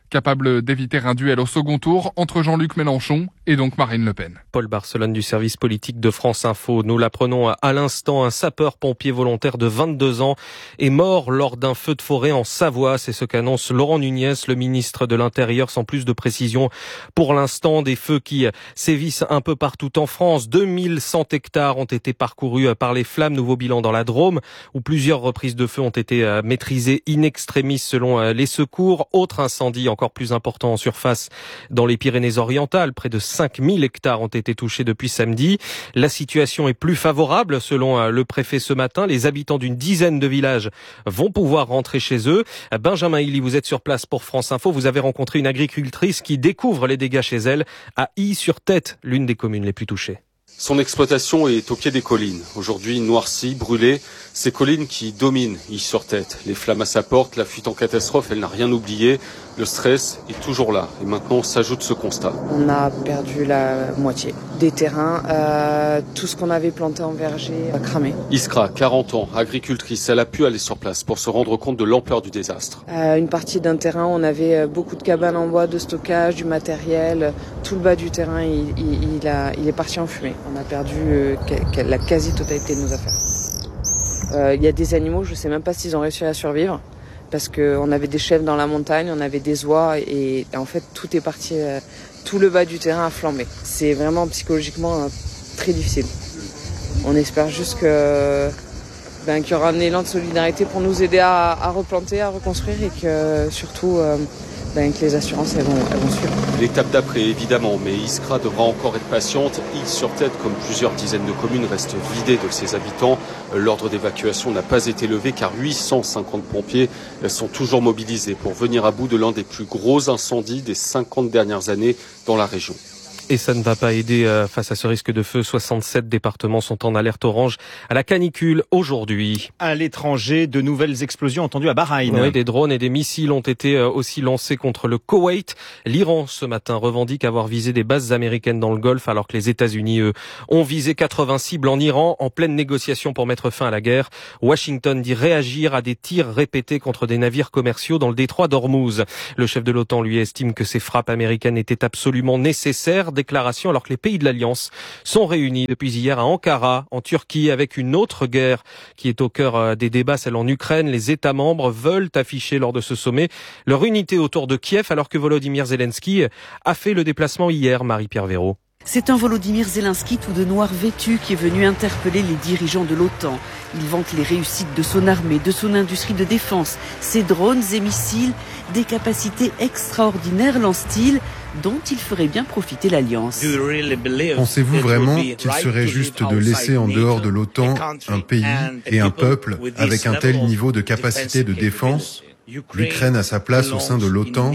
capable d'éviter un duel au second tour entre Jean-Luc Mélenchon et donc Marine Le Pen. Paul Barcelone du service politique de France Info. Nous l'apprenons à l'instant, un sapeur-pompier volontaire de 22 ans est mort lors d'un feu de forêt en Savoie. C'est ce qu'annonce Laurent Nunez, le ministre de l'Intérieur, sans plus de précision. Pour l'instant, des feux qui sévissent un peu partout en France. 2100 hectares ont été parcourus par les flammes. Nouveau bilan dans la Drôme, où plusieurs reprises de feu ont été maîtrisées in extremis selon les secours. Autre incendie encore plus important en surface dans les Pyrénées-Orientales. Près de 5000 hectares ont été touchés depuis samedi. La situation est plus favorable selon le préfet ce matin. Les habitants d'une dizaine de villages vont pouvoir rentrer chez eux. Benjamin Hilly, vous êtes sur place pour France Info. Vous avez rencontré une agricultrice qui découvre les dégâts chez elle à Illy-sur-Tête, l'une des communes les plus touchées. Son exploitation est au pied des collines. Aujourd'hui noircies, brûlées, ces collines qui dominent Illy-sur-Tête. Les flammes à sa porte, la fuite en catastrophe, elle n'a rien oublié. Le stress est toujours là. Et maintenant s'ajoute ce constat. On a perdu la moitié des terrains. Tout ce qu'on avait planté en verger a cramé. Iskra, 40 ans, agricultrice, elle a pu aller sur place pour se rendre compte de l'ampleur du désastre. Une partie d'un terrain, on avait beaucoup de cabanes en bois, de stockage, du matériel. Tout le bas du terrain, il est parti en fumée. On a perdu la quasi-totalité de nos affaires. Il y a des animaux, je ne sais même pas s'ils ont réussi à survivre, parce qu'on avait des chèvres dans la montagne, on avait des oies, et en fait tout est parti, tout le bas du terrain a flambé. C'est vraiment psychologiquement très difficile. On espère juste qu'il y aura un élan de solidarité pour nous aider à replanter, à reconstruire, et que surtout que les assurances elles vont suivre. L'étape d'après évidemment, mais Iskra devra encore être patiente. Illy-sur-Tête, comme plusieurs dizaines de communes, reste vidée de ses habitants. L'ordre d'évacuation n'a pas été levé car 850 pompiers sont toujours mobilisés pour venir à bout de l'un des plus gros incendies des 50 dernières années dans la région. Et ça ne va pas aider face à ce risque de feu. 67 départements sont en alerte orange à la canicule aujourd'hui. À l'étranger, de nouvelles explosions entendues à Bahreïn. Oui, des drones et des missiles ont été aussi lancés contre le Koweït. L'Iran, ce matin, revendique avoir visé des bases américaines dans le Golfe, alors que les États-Unis, eux, ont visé 80 cibles en Iran, en pleine négociation pour mettre fin à la guerre. Washington dit réagir à des tirs répétés contre des navires commerciaux dans le détroit d'Ormuz. Le chef de l'OTAN, lui, estime que ces frappes américaines étaient absolument nécessaires. Déclaration alors que les pays de l'Alliance sont réunis depuis hier à Ankara, en Turquie, avec une autre guerre qui est au cœur des débats, celle en Ukraine. Les États membres veulent afficher lors de ce sommet leur unité autour de Kiev, alors que Volodymyr Zelensky a fait le déplacement hier, Marie-Pierre Véraud. C'est un Volodymyr Zelensky tout de noir vêtu qui est venu interpeller les dirigeants de l'OTAN. Il vante les réussites de son armée, de son industrie de défense, ses drones et missiles, des capacités extraordinaires, lance-t-il, dont il ferait bien profiter l'Alliance. Pensez-vous vraiment qu'il serait juste de laisser en dehors de l'OTAN un pays et un peuple avec un tel niveau de capacité de défense ? L'Ukraine a sa place au sein de l'OTAN,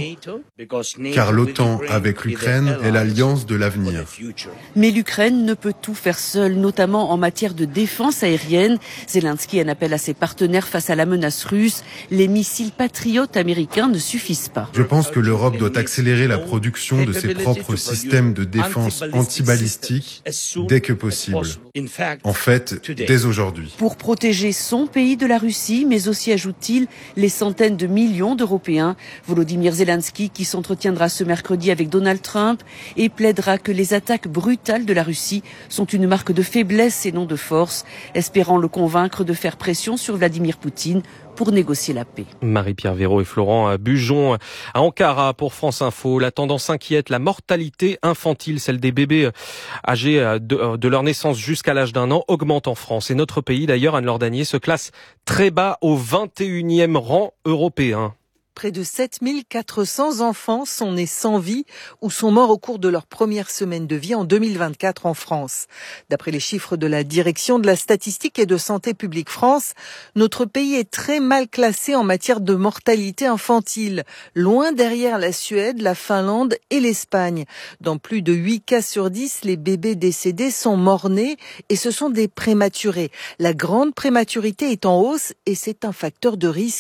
car l'OTAN avec l'Ukraine est l'alliance de l'avenir. Mais l'Ukraine ne peut tout faire seule, notamment en matière de défense aérienne. Zelensky en appelle à ses partenaires face à la menace russe. Les missiles patriotes américains ne suffisent pas. Je pense que l'Europe doit accélérer la production de ses propres systèmes de défense antibalistiques dès que possible. En fait, dès aujourd'hui. Pour protéger son pays de la Russie, mais aussi, ajoute-t-il, les centaines de millions d'Européens. Volodymyr Zelensky qui s'entretiendra ce mercredi avec Donald Trump et plaidera que les attaques brutales de la Russie sont une marque de faiblesse et non de force, espérant le convaincre de faire pression sur Vladimir Poutine pour négocier la paix. Marie-Pierre Véraud et Florent Bujon à Ankara pour France Info. La tendance inquiète, la mortalité infantile, celle des bébés âgés de leur naissance jusqu'à l'âge d'1 an, augmente en France. Et notre pays, d'ailleurs, Anne-Laure Danier, se classe très bas au 21e rang européen. Près de 7400 enfants sont nés sans vie ou sont morts au cours de leur première semaine de vie en 2024 en France. D'après les chiffres de la Direction de la statistique et de Santé publique France, notre pays est très mal classé en matière de mortalité infantile, loin derrière la Suède, la Finlande et l'Espagne. Dans plus de 8 cas sur 10, les bébés décédés sont morts-nés et ce sont des prématurés. La grande prématurité est en hausse et c'est un facteur de risque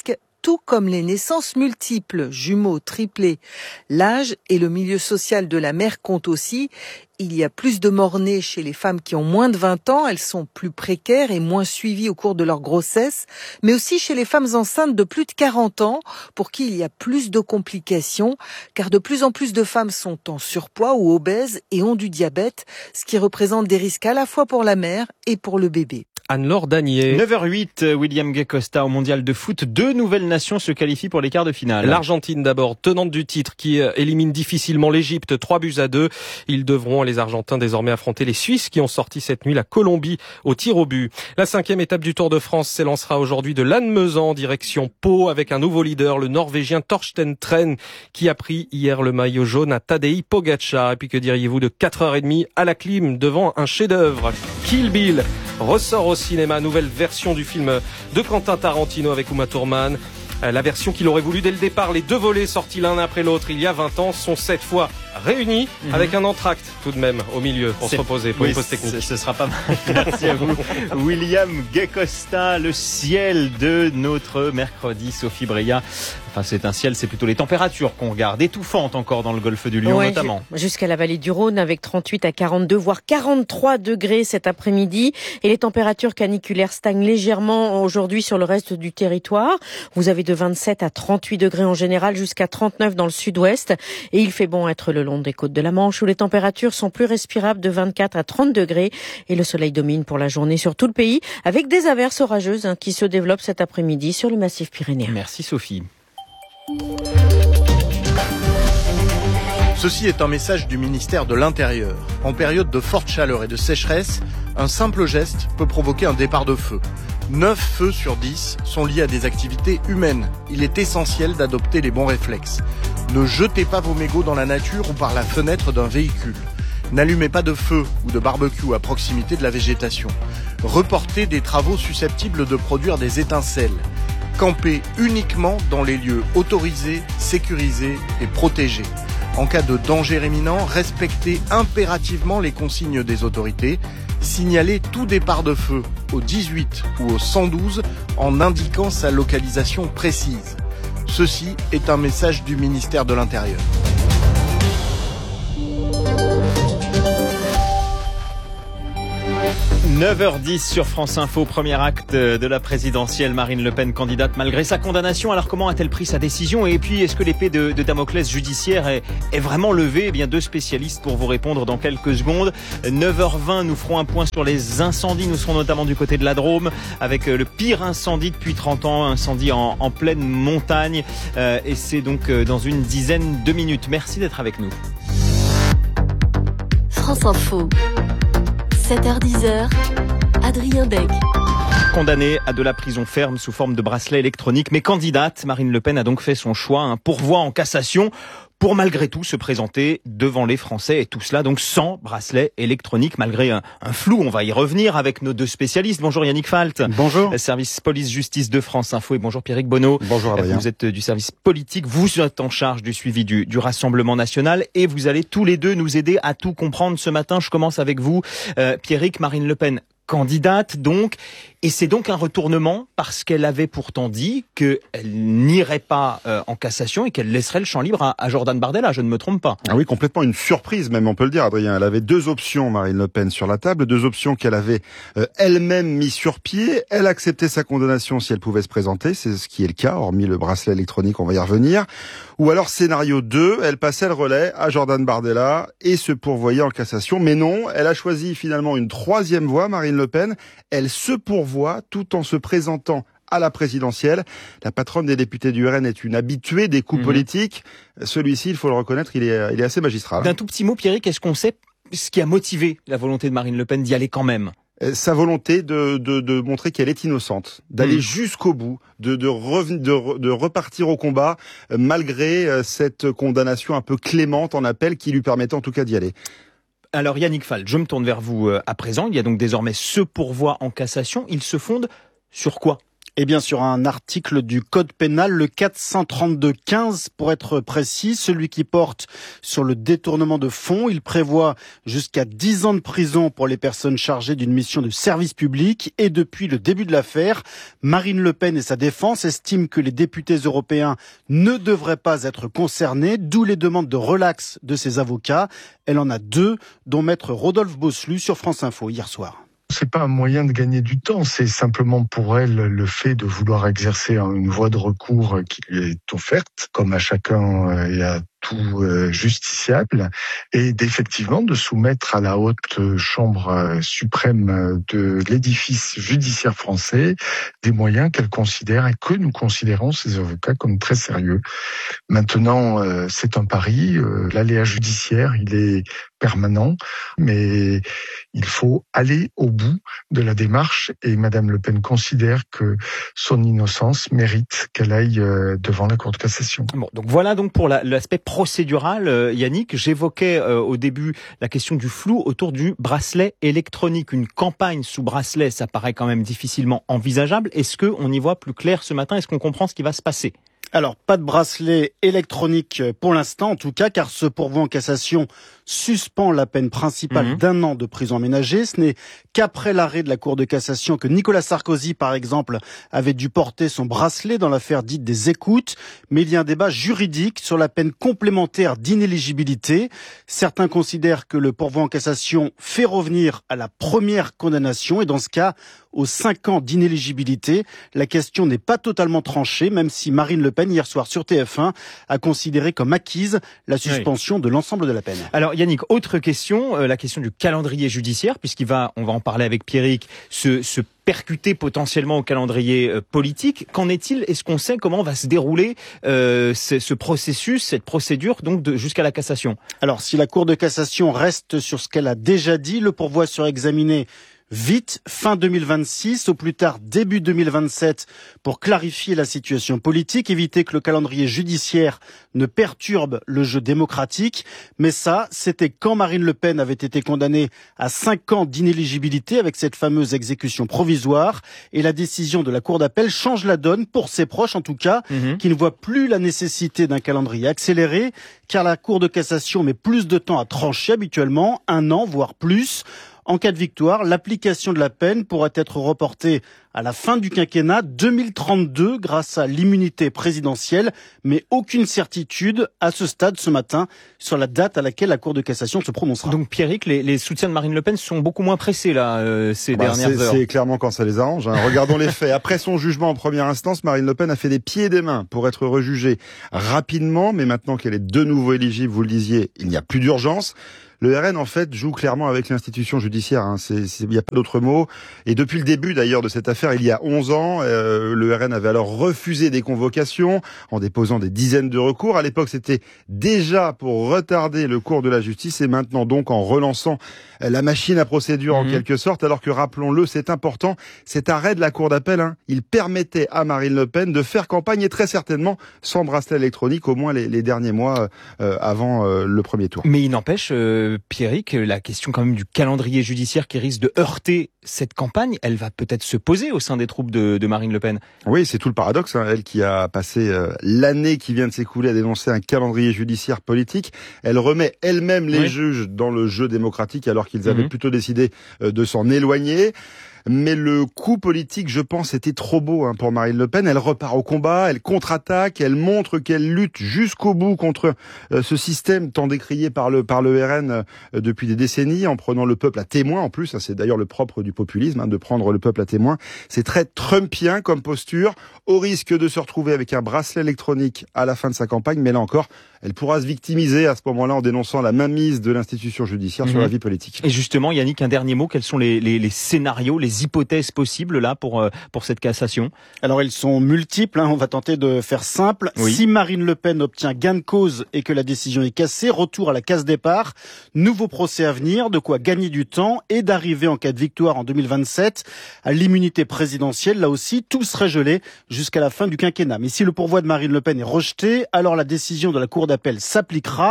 tout comme les naissances multiples, jumeaux, triplés. L'âge et le milieu social de la mère comptent aussi. Il y a plus de morts-nés chez les femmes qui ont moins de 20 ans. Elles sont plus précaires et moins suivies au cours de leur grossesse. Mais aussi chez les femmes enceintes de plus de 40 ans, pour qui il y a plus de complications, car de plus en plus de femmes sont en surpoids ou obèses et ont du diabète, ce qui représente des risques à la fois pour la mère et pour le bébé. Anne-Laure Danier. 9h08, William Gay Costa au mondial de foot. 2 nouvelles nations se qualifient pour les quarts de finale. L'Argentine d'abord, tenante du titre, qui élimine difficilement l'Égypte, 3-2. Ils devront, les Argentins, désormais affronter les Suisses qui ont sorti cette nuit la Colombie au tir au but. La 5e étape du Tour de France s'élancera aujourd'hui de Lannemezan en direction Pau avec un nouveau leader, le Norvégien Torsten Tren, qui a pris hier le maillot jaune à Tadej Pogačar. Et puis que diriez-vous de 4h30 à la clim devant un chef-d'œuvre. Kill Bill ressort au cinéma, nouvelle version du film de Quentin Tarantino avec Uma Thurman. La version qu'il aurait voulu dès le départ. Les 2 volets sortis l'un après l'autre il y a 20 ans sont cette fois réunis avec un entracte tout de même au milieu pour se reposer pour une pause technique. Ce sera pas mal. Merci à vous. William Gay Costa, le ciel de notre mercredi, Sophie Breillat. Enfin, c'est un ciel, c'est plutôt les températures qu'on regarde, étouffantes encore dans le golfe du Lion notamment. Jusqu'à la vallée du Rhône avec 38 à 42 voire 43 degrés cet après-midi, et les températures caniculaires stagnent légèrement aujourd'hui sur le reste du territoire. Vous avez de 27 à 38 degrés en général jusqu'à 39 dans le sud-ouest, et il fait bon être le long des côtes de la Manche où les températures sont plus respirables de 24 à 30 degrés, et le soleil domine pour la journée sur tout le pays avec des averses orageuses qui se développent cet après-midi sur le massif pyrénéen. Merci Sophie. Ceci est un message du ministère de l'Intérieur. En période de forte chaleur et de sécheresse, un simple geste peut provoquer un départ de feu. 9 feux sur 10 sont liés à des activités humaines. Il est essentiel d'adopter les bons réflexes. Ne jetez pas vos mégots dans la nature ou par la fenêtre d'un véhicule. N'allumez pas de feu ou de barbecue à proximité de la végétation. Reportez des travaux susceptibles de produire des étincelles. Campez uniquement dans les lieux autorisés, sécurisés et protégés. En cas de danger imminent, respectez impérativement les consignes des autorités. Signalez tout départ de feu au 18 ou au 112 en indiquant sa localisation précise. Ceci est un message du ministère de l'Intérieur. 9h10 sur France Info, premier acte de la présidentielle. Marine Le Pen, candidate malgré sa condamnation. Alors comment a-t-elle pris sa décision? Et puis est-ce que l'épée de Damoclès judiciaire est vraiment levée? Eh bien, 2 spécialistes pour vous répondre dans quelques secondes. 9h20, nous ferons un point sur les incendies. Nous serons notamment du côté de la Drôme avec le pire incendie depuis 30 ans, incendie en pleine montagne. Et c'est donc dans une dizaine de minutes. Merci d'être avec nous. France Info. 7h-10h, Adrien Beck. Condamnée à de la prison ferme sous forme de bracelet électronique, mais candidate, Marine Le Pen a donc fait son choix, un pourvoi en cassation pour malgré tout se présenter devant les Français, et tout cela donc sans bracelet électronique, malgré un flou. On va y revenir avec nos 2 spécialistes. Bonjour Yannick Falt. Bonjour. Service police-justice de France Info, et bonjour Pierrick Bonneau. Bonjour Adrien. Vous êtes du service politique, vous êtes en charge du suivi du Rassemblement National, et vous allez tous les 2 nous aider à tout comprendre ce matin. Je commence avec vous, Pierrick. Marine Le Pen, candidate donc, et c'est donc un retournement parce qu'elle avait pourtant dit qu'elle n'irait pas en cassation et qu'elle laisserait le champ libre à Jordan Bardella, je ne me trompe pas. Ah oui, complètement une surprise même, on peut le dire Adrien. Elle avait 2 options, Marine Le Pen, sur la table, 2 options qu'elle avait elle-même mis sur pied. Elle acceptait sa condamnation si elle pouvait se présenter, c'est ce qui est le cas, hormis le bracelet électronique, on va y revenir. Ou alors scénario 2, elle passait le relais à Jordan Bardella et se pourvoyait en cassation. Mais non, elle a choisi finalement une 3e voie, Marine Le Pen. Elle se pourvoit tout en se présentant à la présidentielle. La patronne des députés du RN est une habituée des coups politiques. Celui-ci, il faut le reconnaître, il est assez magistral. D'un tout petit mot, Pierrick, est-ce qu'on sait ce qui a motivé la volonté de Marine Le Pen d'y aller quand même? Sa volonté de montrer qu'elle est innocente, d'aller jusqu'au bout, de repartir au combat malgré cette condamnation un peu clémente en appel qui lui permettait en tout cas d'y aller. Alors Yannick Falt, je me tourne vers vous à présent. Il y a donc désormais ce pourvoi en cassation. Il se fonde sur quoi ? Et bien sur un article du Code pénal, le 432-15 pour être précis, celui qui porte sur le détournement de fonds. Il prévoit jusqu'à 10 ans de prison pour les personnes chargées d'une mission de service public. Et depuis le début de l'affaire, Marine Le Pen et sa défense estiment que les députés européens ne devraient pas être concernés, d'où les demandes de relax de ses avocats. Elle en a 2, dont maître Rodolphe Bosselut sur France Info hier soir. C'est pas un moyen de gagner du temps, c'est simplement pour elle le fait de vouloir exercer une voie de recours qui lui est offerte, comme à chacun et à tout justiciable, et d'effectivement de soumettre à la haute chambre suprême de l'édifice judiciaire français des moyens qu'elle considère et que nous considérons, ces avocats, comme très sérieux. Maintenant, c'est un pari, l'aléa judiciaire, il est permanent, mais il faut aller au bout de la démarche, et Madame Le Pen considère que son innocence mérite qu'elle aille devant la Cour de cassation. Bon, donc voilà donc pour l'aspect procédural, Yannick. J'évoquais au début la question du flou autour du bracelet électronique. Une campagne sous bracelet, ça paraît quand même difficilement envisageable. Est-ce qu'on y voit plus clair ce matin? Est-ce qu'on comprend ce qui va se passer? Alors, pas de bracelet électronique pour l'instant, en tout cas, car ce pourvoi en cassation suspend la peine principale d'1 an de prison aménagée. Ce n'est qu'après l'arrêt de la Cour de cassation que Nicolas Sarkozy, par exemple, avait dû porter son bracelet dans l'affaire dite des écoutes. Mais il y a un débat juridique sur la peine complémentaire d'inéligibilité. Certains considèrent que le pourvoi en cassation fait revenir à la première condamnation, et dans ce cas, aux 5 ans d'inéligibilité. La question n'est pas totalement tranchée, même si Marine Le Pen, hier soir sur TF1, a considéré comme acquise la suspension de l'ensemble de la peine. Alors Yannick, autre question, la question du calendrier judiciaire, on va en parler avec Pierrick, se percuter potentiellement au calendrier politique. Qu'en est-il? Est-ce qu'on sait comment va se dérouler ce processus, cette procédure donc jusqu'à la cassation? Alors si la Cour de cassation reste sur ce qu'elle a déjà dit, le pourvoi sera examiné vite, fin 2026, au plus tard début 2027, pour clarifier la situation politique, éviter que le calendrier judiciaire ne perturbe le jeu démocratique. Mais ça, c'était quand Marine Le Pen avait été condamnée à 5 ans d'inéligibilité avec cette fameuse exécution provisoire. Et la décision de la Cour d'appel change la donne, pour ses proches en tout cas, qui ne voient plus la nécessité d'un calendrier accéléré, car la Cour de cassation met plus de temps à trancher habituellement, 1 an, voire plus. En cas de victoire, l'application de la peine pourrait être reportée à la fin du quinquennat 2032 grâce à l'immunité présidentielle, mais aucune certitude à ce stade ce matin sur la date à laquelle la Cour de cassation se prononcera. Donc Pierrick, les soutiens de Marine Le Pen sont beaucoup moins pressés là ces dernières heures. C'est clairement quand ça les arrange. Regardons les faits. Après son jugement en première instance, Marine Le Pen a fait des pieds et des mains pour être rejugée rapidement, mais maintenant qu'elle est de nouveau éligible, vous le disiez, il n'y a plus d'urgence. Le RN, en fait, joue clairement avec l'institution judiciaire. Il n'y a pas d'autre mot. Et depuis le début, d'ailleurs, de cette affaire, il y a 11 ans, le RN avait alors refusé des convocations en déposant des dizaines de recours. À l'époque, c'était déjà pour retarder le cours de la justice, et maintenant donc en relançant la machine à procédure en quelque sorte, alors que, rappelons-le, c'est important, cet arrêt de la Cour d'appel, il permettait à Marine Le Pen de faire campagne, et très certainement sans bracelet électronique, au moins les derniers mois avant le premier tour. Mais il n'empêche, Pierrick, la question quand même du calendrier judiciaire qui risque de heurter cette campagne, elle va peut-être se poser au sein des troupes de Marine Le Pen. Oui, c'est tout le paradoxe. Elle qui a passé l'année qui vient de s'écouler à dénoncer un calendrier judiciaire politique, elle remet elle-même les juges dans le jeu démocratique alors qu'ils avaient plutôt décidé de s'en éloigner. Mais le coup politique, je pense, était trop beau pour Marine Le Pen. Elle repart au combat, elle contre-attaque, elle montre qu'elle lutte jusqu'au bout contre ce système tant décrié par le RN depuis des décennies, en prenant le peuple à témoin en plus. C'est d'ailleurs le propre du populisme, de prendre le peuple à témoin. C'est très trumpien comme posture, au risque de se retrouver avec un bracelet électronique à la fin de sa campagne. Mais là encore, elle pourra se victimiser à ce moment-là en dénonçant la mainmise de l'institution judiciaire sur la vie politique. Et justement, Yannick, un dernier mot, quels sont les scénarios, les hypothèses possibles là pour cette cassation? Alors elles sont multiples, on va tenter de faire simple. Oui. Si Marine Le Pen obtient gain de cause et que la décision est cassée, retour à la case départ, nouveau procès à venir, de quoi gagner du temps et d'arriver en cas de victoire en 2027 à l'immunité présidentielle. Là aussi, tout serait gelé jusqu'à la fin du quinquennat. Mais si le pourvoi de Marine Le Pen est rejeté, alors la décision de la Cour d'appel s'appliquera.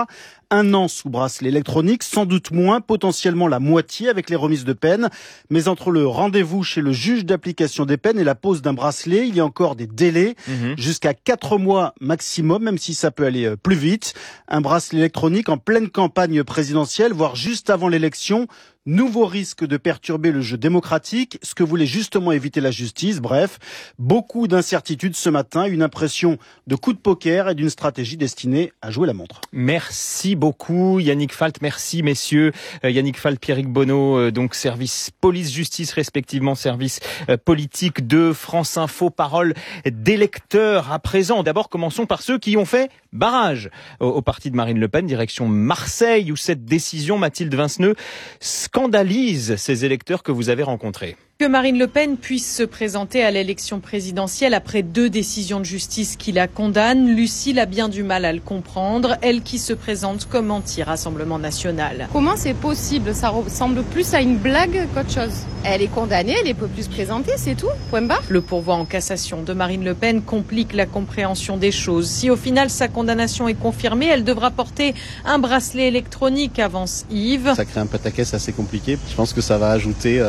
1 an sous bracelet électronique, sans doute moins, potentiellement la moitié avec les remises de peine. Mais entre le rendez-vous chez le juge d'application des peines et la pose d'un bracelet, il y a encore des délais, jusqu'à 4 mois maximum, même si ça peut aller plus vite. Un bracelet électronique en pleine campagne présidentielle, voire juste avant l'élection. Nouveau risque de perturber le jeu démocratique, ce que voulait justement éviter la justice. Bref, beaucoup d'incertitudes ce matin, une impression de coup de poker et d'une stratégie destinée à jouer la montre. Merci beaucoup Yannick Falt, merci messieurs. Yannick Falt, Pierrick Bonneau, donc service police-justice respectivement, service politique de France Info, parole d'électeurs à présent. D'abord commençons par ceux qui ont fait barrage au parti de Marine Le Pen, direction Marseille, où cette décision, Mathilde Vinceneux, scandalise ces électeurs que vous avez rencontrés. Que Marine Le Pen puisse se présenter à l'élection présidentielle après 2 décisions de justice qui la condamnent, Lucile a bien du mal à le comprendre, elle qui se présente comme anti-Rassemblement national. Comment c'est possible? Ça ressemble plus à une blague qu'autre chose. Elle est condamnée, elle ne peut plus se présenter, c'est tout, point barre. Le pourvoi en cassation de Marine Le Pen complique la compréhension des choses. Si au final sa condamnation est confirmée, elle devra porter un bracelet électronique, avance Yves. Ça crée un pataquès assez compliqué. Je pense que ça va ajouter...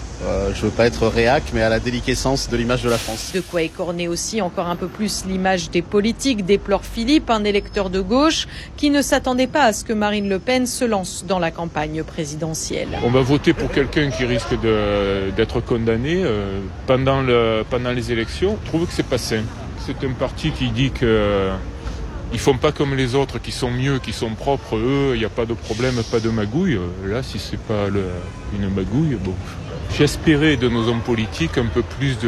je veux pas être réac, mais à la déliquescence de l'image de la France. De quoi écorner aussi encore un peu plus l'image des politiques, déplore Philippe, un électeur de gauche qui ne s'attendait pas à ce que Marine Le Pen se lance dans la campagne présidentielle. On va voter pour quelqu'un qui risque d'être condamné pendant les élections. Je trouve que c'est pas sain. C'est un parti qui dit que ils font pas comme les autres, qui sont mieux, qui sont propres. Eux, il n'y a pas de problème, pas de magouille. Là, si c'est pas une magouille, bon. J'espérais de nos hommes politiques un peu plus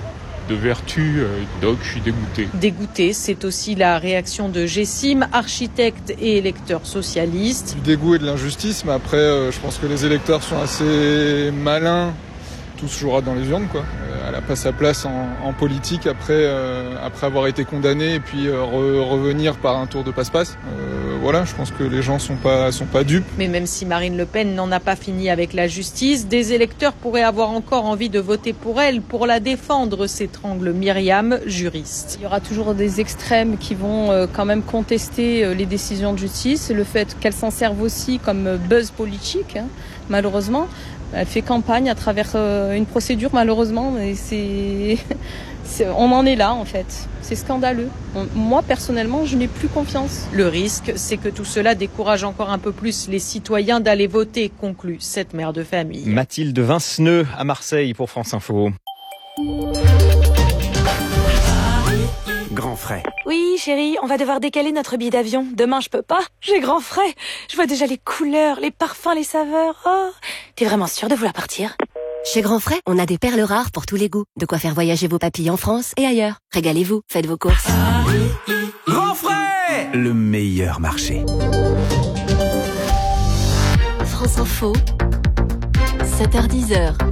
de vertu, donc je suis dégoûté. Dégoûté, c'est aussi la réaction de Gessim, architecte et électeur socialiste. Du dégoût et de l'injustice, mais après, je pense que les électeurs sont assez malins. Tout se jouera dans les urnes, quoi. Elle n'a pas sa place en politique après avoir été condamnée et puis revenir par un tour de passe-passe. Voilà, je pense que les gens sont pas dupes. Mais même si Marine Le Pen n'en a pas fini avec la justice, des électeurs pourraient avoir encore envie de voter pour elle, pour la défendre, s'étrangle Myriam, juriste. Il y aura toujours des extrêmes qui vont quand même contester les décisions de justice, le fait qu'elles s'en servent aussi comme buzz politique, malheureusement. Elle fait campagne à travers une procédure, malheureusement, et on en est là, en fait. C'est scandaleux. Moi, personnellement, je n'ai plus confiance. Le risque, c'est que tout cela décourage encore un peu plus les citoyens d'aller voter, conclut cette mère de famille. Mathilde Vinceneux à Marseille pour France Info. Grand frais. Oui, chérie, on va devoir décaler notre billet d'avion. Demain, je peux pas. J'ai grand frais. Je vois déjà les couleurs, les parfums, les saveurs. Oh, t'es vraiment sûre de vouloir partir? Chez Grand Frais, on a des perles rares pour tous les goûts. De quoi faire voyager vos papilles en France et ailleurs. Régalez-vous, faites vos courses. Grand Frais, le meilleur marché. France Info, 7h-10h.